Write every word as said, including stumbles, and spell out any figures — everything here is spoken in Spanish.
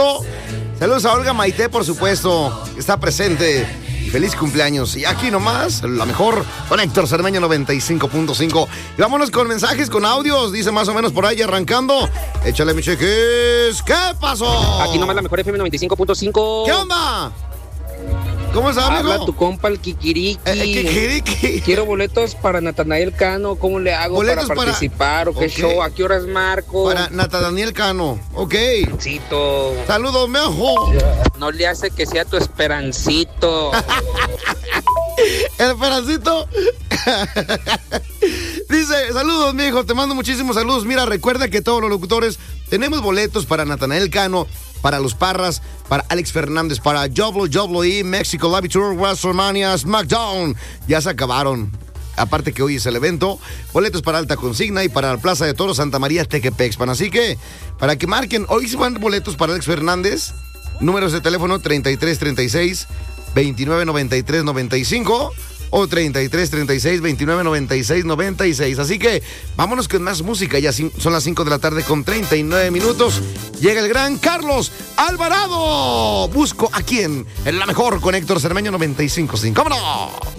marcando. Saludos a Olga Maite, por supuesto, que está presente. Y feliz cumpleaños. Y aquí nomás, la mejor con Héctor Cermeño noventa y cinco punto cinco. Y vámonos con mensajes, con audios. Dice más o menos por ahí arrancando. Échale, mi cheques. ¿Qué pasó? Aquí nomás la mejor F M noventa y cinco punto cinco. ¿Qué onda? ¿Cómo estás, amigo? Habla tu compa el Kikiriki. Eh, eh, Kikiriki. Quiero boletos para Natanael Cano. ¿Cómo le hago Boletos para participar? para... ¿O qué okay. show? ¿A qué horas marco? Para Natanael Cano. Ok. Cito. Saludos, mejor. No le hace que sea tu esperancito. El esperancito. Dice, saludos, mijo. Te mando muchísimos saludos. Mira, recuerda que todos los locutores tenemos boletos para Natanael Cano, para Los Parras, para Alex Fernández, para W W E, Mexico Live Tour, WrestleMania, SmackDown. Ya se acabaron. Aparte que hoy es el evento, boletos para Alta Consigna y para la Plaza de Toros Santa María Tequepexpan. Así que, para que marquen, hoy se van boletos para Alex Fernández. Números de teléfono treinta y tres treinta y seis veintinueve noventa y tres noventa y cinco o treinta y tres treinta y seis veintinueve noventa y seis noventa y seis. Así que vámonos con más música. Ya son las cinco de la tarde con treinta y nueve minutos. Llega el gran Carlos Alvarado. Busco a quién. En la mejor con Héctor Cermeño noventa y cinco punto cinco. ¡Vámonos!